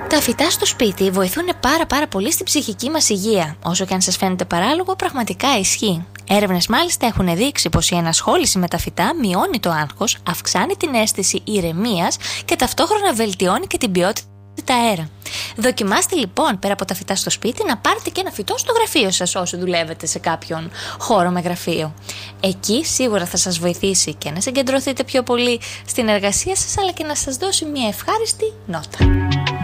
Τα φυτά στο σπίτι βοηθούν πάρα πολύ στην ψυχική μας υγεία. Όσο και αν σας φαίνεται παράλογο, πραγματικά ισχύει. Έρευνες μάλιστα έχουν δείξει πως η ενασχόληση με τα φυτά μειώνει το άγχος, αυξάνει την αίσθηση ηρεμίας και ταυτόχρονα βελτιώνει και την ποιότητα αέρα. Δοκιμάστε λοιπόν πέρα από τα φυτά στο σπίτι να πάρετε και ένα φυτό στο γραφείο σας όσο δουλεύετε σε κάποιον χώρο με γραφείο. Εκεί σίγουρα θα σας βοηθήσει και να συγκεντρωθείτε πιο πολύ στην εργασία σας, αλλά και να σας δώσει μια ευχάριστη νότα.